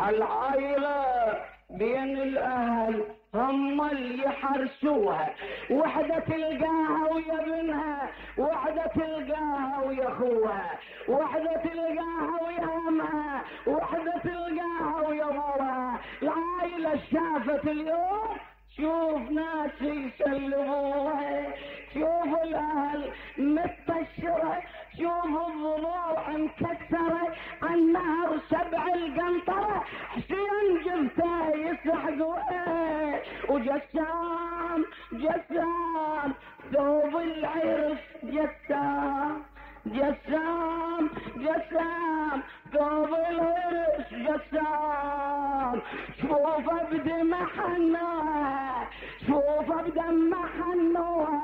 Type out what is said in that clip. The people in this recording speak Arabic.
العائلة بين الأهل هم اللي يحرسوها، وحدة تلقاها ويا ابنها، وحدة تلقاها ويا اخوها، وحدة تلقاها ويا امها، وحدة تلقاها ويا ابوها. العائلة شافت اليوم شوف ناس يسلموها، شوف الاهل متبشرة، شوف الضلوع مكسرة عن نهر 7 القنطرة، حسين جبته يسحقوه، وجسام جسام ثوب العرس، جسام جسام جسام ثوب العرس، جسام شوفه بدمع حنوها، شوفه بدمع حنوها،